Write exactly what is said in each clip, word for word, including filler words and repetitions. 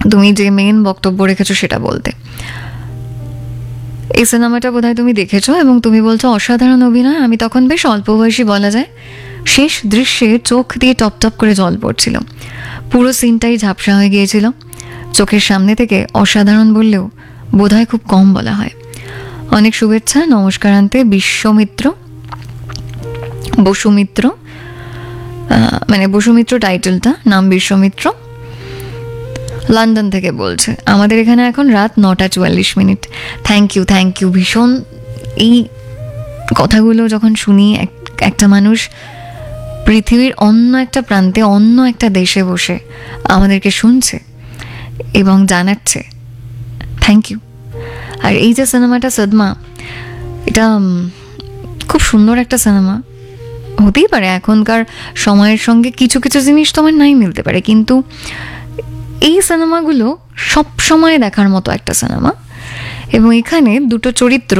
তুমি যে মেইন বক্তব্য রেখেছো সেটা বলতে। এই সিনেমাটা বোধহয় তুমি দেখেছো এবং তুমি বলছো অসাধারণ অভিনয়। আমি তখন বেশ অল্প বয়সী বলা যায়, শেষ দৃশ্যে চোখ দিয়ে টপ টপ করে জল পড়ছিল, পুরো সিনটাই ঝাপসা হয়ে গিয়েছিল। চোখের সামনে থেকে অসাধারণ বললেও বোধহয় খুব কম বলা হয়। অনেক শুভেচ্ছা, নমস্কার আনতে বিশ্বমিত্র বসুমিত্র, মানে বসুমিত্র টাইটেলটা, নাম বিশ্বমিত্র, লন্ডন থেকে বলছে। আমাদের এখানে এখন রাত নটা চুয়াল্লিশ minute. Thank you thank you ভীষণ। এই কথাগুলো যখন শুনি, একটা মানুষ পৃথিবীর অন্য একটা প্রান্তে অন্য একটা দেশে বসে আমাদেরকে শুনছে এবং জানাচ্ছে, থ্যাংক ইউ। আর এই যে সিনেমাটা সদমা, এটা খুব সুন্দর একটা সিনেমা। হতেই পারে এখনকার সময়ের সঙ্গে কিছু কিছু জিনিস তোমার নাই মিলতে পারে, কিন্তু এই সিনেমাগুলো সব সময় দেখার মতো একটা সিনেমা। এবং এখানে দুটো চরিত্র,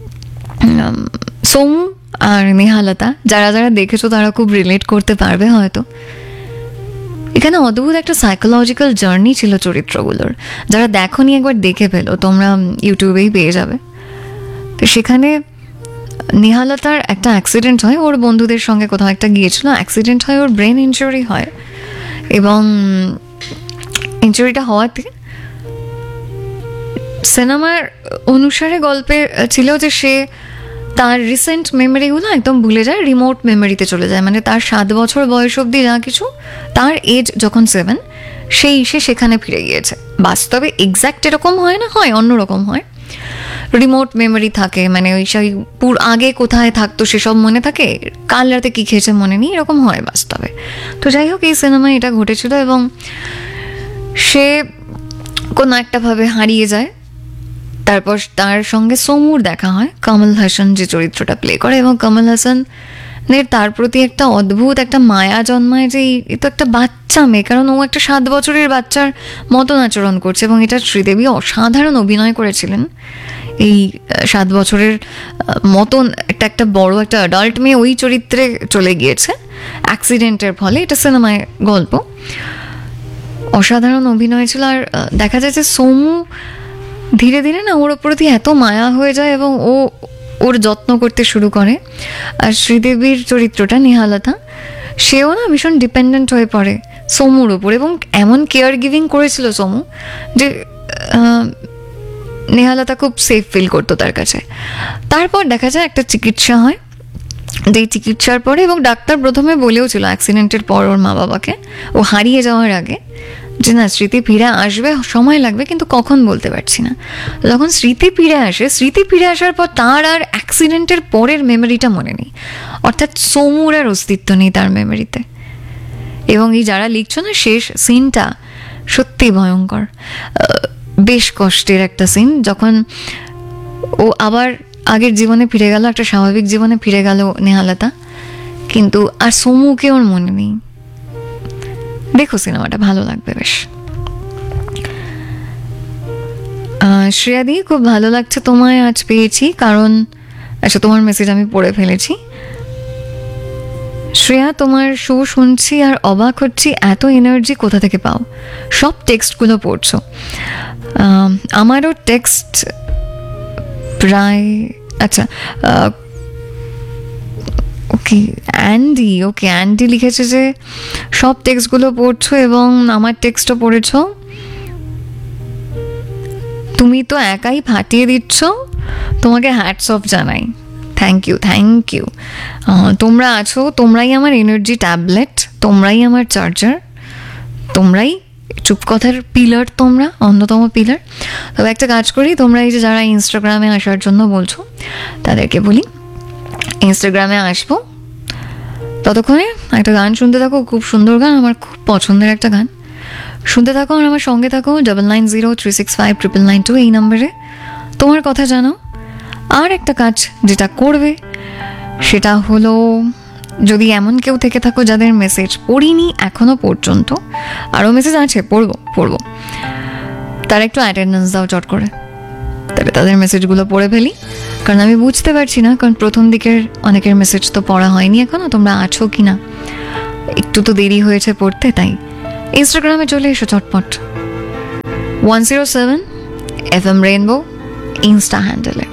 সোমু আর নেহালতা, যারা যারা দেখেছো তারা খুব রিলেট করতে পারবে হয়তো। এখানে অদ্ভুত একটা সাইকোলজিক্যাল জার্নি ছিল চরিত্রগুলোর। যারা দেখোনি একবার দেখে ফেলো, তোমরা ইউটিউবেই পেয়ে যাবে। তো সেখানে নেহালতার একটা অ্যাক্সিডেন্ট হয়, ওর বন্ধুদের সঙ্গে কোথাও একটা গিয়েছিল, অ্যাক্সিডেন্ট হয়, ওর ব্রেন ইনজুরি হয় এবং ইনজুরিটা হওয়াতে সিনেমার অনুসারে গল্পে ছিল যে সে তার রিসেন্ট মেমোরিগুলো একদম ভুলে যায়, রিমোট মেমোরিতে চলে যায়। মানে তার সাত বছর বয়স অবধি যা কিছু, তার এজ যখন সেভেন, সেই সে সেখানে ফিরে গিয়েছে। বাস্তবে এক্স্যাক্ট এরকম হয় না, হয় অন্যরকম হয়। রিমোট মেমোরি থাকে, মানে ওই সেই পুর আগে কোথায় থাকতো সেসব মনে থাকে, কাল রাতে কী খেয়েছে মনে নেই, এরকম হয় বাস্তবে। তো যাই হোক, এই সিনেমায় এটা ঘটেছিল এবং সে কোনো একটাভাবে হারিয়ে যায়। তারপর তার সঙ্গে সোমুর দেখা হয়, কমল হাসান যে চরিত্রটা প্লে করে, এবং কমল হাসানের তার প্রতি একটা অদ্ভুত একটা মায়া জন্মায় যে এ তো একটা বাচ্চা মেয়ে, কারণ ও একটা সাত বছরের বাচ্চার মতন আচরণ করছে। এবং এটা শ্রীদেবী অসাধারণ অভিনয় করেছিলেন। এই সাত বছরের মতন একটা একটা বড় একটা অ্যাডাল্ট মেয়ে ওই চরিত্রে চলে গিয়েছে অ্যাক্সিডেন্টের ফলে। এটা সিনেমায় গল্প, অসাধারণ অভিনয় ছিল। আর দেখা যায় যে সোমু ধীরে ধীরে না ওর প্রতি এত মায়া হয়ে যায় এবং ও ওর যত্ন করতে শুরু করে। আর শ্রীদেবীর চরিত্রটা নেহালতা, সেও না ভীষণ ডিপেন্ডেন্ট হয়ে পড়ে সোমুর ওপর, এবং এমন কেয়ার গিভিং করেছিল সোমু যে নেহালতা খুব সেফ ফিল করতো তার কাছে। তারপর দেখা যায় একটা চিকিৎসা হয়, যেই চিকিৎসার পরে, এবং ডাক্তার প্রথমে বলেও ছিল অ্যাক্সিডেন্টের পর ওর মা বাবাকে, ও হারিয়ে যাওয়ার আগে, যে না স্মৃতি ফিরে আসবে, সময় লাগবে, কিন্তু কখন বলতে পারছি না। যখন স্মৃতি ফিরে আসে, স্মৃতি ফিরে আসার পর তার আর অ্যাক্সিডেন্টের পরের মেমোরিটা মনে নেই, অর্থাৎ সোমুর আর অস্তিত্ব নেই তার মেমোরিতে। এবং এই যারা লিখছো না, শেষ সিনটা সত্যি ভয়ঙ্কর, বেশ কষ্টের একটা সিন, যখন ও আবার আগের জীবনে ফিরে গেল, একটা স্বাভাবিক জীবনে ফিরে গেল নেহালতা, কিন্তু আর সোমুকে ওর মনে নেই। দেখো সিনেমাটা, ভালো লাগবে বেশ। শ্রেয়াদি, খুব ভালো লাগছে তোমায় আজ পেয়েছি, কারণ আচ্ছা তোমার মেসেজ আমি পড়ে ফেলেছি। শ্রেয়া, তোমার শো শুনছি আর অবাক হচ্ছি, এত এনার্জি কোথা থেকে পাও? সব টেক্সটগুলো পড়ছো। আমারও টেক্সট প্রায়, আচ্ছা ওকে অ্যান্ডি, ওকে অ্যান্ডি লিখেছে যে সব টেক্সটগুলো পড়ছো এবং আমার টেক্সটও পড়েছো, তুমি তো একাই ফাটিয়ে দিচ্ছ, তোমাকে হ্যাটস অফ জানাই। Thank you thank you. তোমরা আছো, তোমরাই আমার এনার্জি ট্যাবলেট, তোমরাই আমার চার্জার, তোমরাই চুপ কথার পিলার, তোমরা অন্যতম পিলার। তবে একটা কাজ করি, তোমরা এই যে যারা ইনস্টাগ্রামে আসার জন্য বলছো তাদেরকে বলি, ইনস্টাগ্রামে আসবো, ততক্ষণে একটা গান শুনতে থাকো, খুব সুন্দর গান, আমার খুব পছন্দের একটা গান, শুনতে থাকো আর আমার সঙ্গে থাকো। Double nine zero three six five triple nine two এই নাম্বারে তোমার কথা জানাও। আর একটা কাজ যেটা করবে সেটা হলো, যদি এমন কেউ থেকে থাকো যাদের মেসেজ পড়িনি এখনো পর্যন্ত, আরও মেসেজ আছে পড়বো পড়বো তারা একটু অ্যাটেন্ডেন্স দাও চট করে, তাহলে তাদের মেসেজগুলো পড়ে ফেলি। কারণ আমি বুঝতে পারছি না, কারণ প্রথম দিকের অনেকের মেসেজ তো পড়া হয়নি এখনো, তোমরা আছো কি না, একটু তো দেরি হয়েছে পড়তে, তাই ইনস্টাগ্রামে চলে এসো চটপট। One zero seven F M rainbow Insta হ্যান্ডেলে।